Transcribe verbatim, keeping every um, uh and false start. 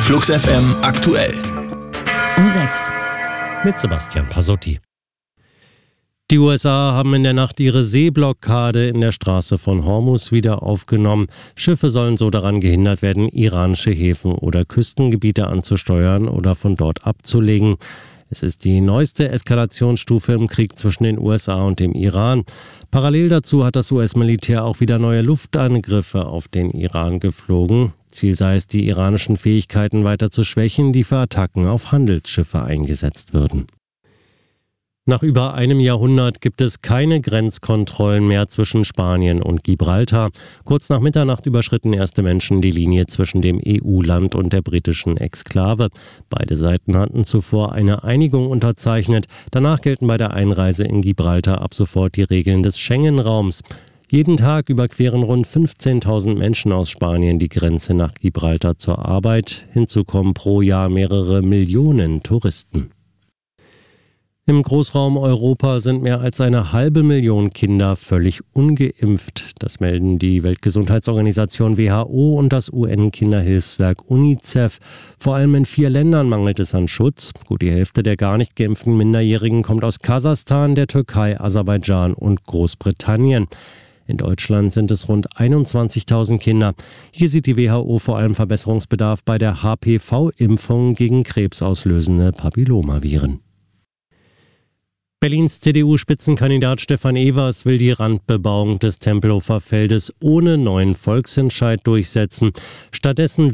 Flux F M aktuell. Um sechs. Mit Sebastian Pasotti. Die U S A haben in der Nacht ihre Seeblockade in der Straße von Hormuz wieder aufgenommen. Schiffe sollen so daran gehindert werden, iranische Häfen oder Küstengebiete anzusteuern oder von dort abzulegen. Es ist die neueste Eskalationsstufe im Krieg zwischen den U S A und dem Iran. Parallel dazu hat das U S-Militär auch wieder neue Luftangriffe auf den Iran geflogen. Ziel sei es, die iranischen Fähigkeiten weiter zu schwächen, die für Attacken auf Handelsschiffe eingesetzt würden. Nach über einem Jahrhundert gibt es keine Grenzkontrollen mehr zwischen Spanien und Gibraltar. Kurz nach Mitternacht überschritten erste Menschen die Linie zwischen dem E U-Land und der britischen Exklave. Beide Seiten hatten zuvor eine Einigung unterzeichnet. Danach gelten bei der Einreise in Gibraltar ab sofort die Regeln des Schengen-Raums. Jeden Tag überqueren rund fünfzehntausend Menschen aus Spanien die Grenze nach Gibraltar zur Arbeit. Hinzu kommen pro Jahr mehrere Millionen Touristen. Im Großraum Europa sind mehr als eine halbe Million Kinder völlig ungeimpft. Das melden die Weltgesundheitsorganisation W H O und das U N-Kinderhilfswerk UNICEF. Vor allem in vier Ländern mangelt es an Schutz. Gut die Hälfte der gar nicht geimpften Minderjährigen kommt aus Kasachstan, der Türkei, Aserbaidschan und Großbritannien. In Deutschland sind es rund einundzwanzigtausend Kinder. Hier sieht die W H O vor allem Verbesserungsbedarf bei der H P V-Impfung gegen krebsauslösende Papillomaviren. Berlins C D U-Spitzenkandidat Stefan Evers will die Randbebauung des Tempelhofer Feldes ohne neuen Volksentscheid durchsetzen. Stattdessen